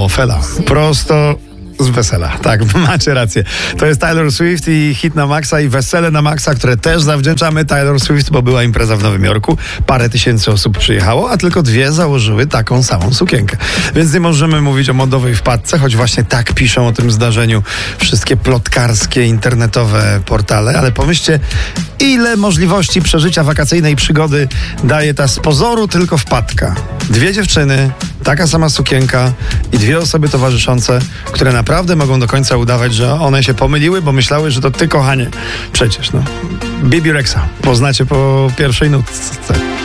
Fela. Prosto z wesela. Tak, macie rację. To jest Taylor Swift i hit na maksa i wesele na maksa, które też zawdzięczamy Taylor Swift, bo była impreza w Nowym Jorku. Parę tysięcy osób przyjechało, a tylko 2 założyły taką samą sukienkę. Więc nie możemy mówić o modowej wpadce, choć właśnie tak piszą o tym zdarzeniu wszystkie plotkarskie, internetowe portale. Ale pomyślcie, ile możliwości przeżycia wakacyjnej przygody daje ta z pozoru tylko wpadka. 2 dziewczyny, taka sama sukienka i 2 osoby towarzyszące, które naprawdę mogą do końca udawać, że one się pomyliły, bo myślały, że to ty, kochanie. Przecież, Bibi Rexa. Poznacie po pierwszej nutce.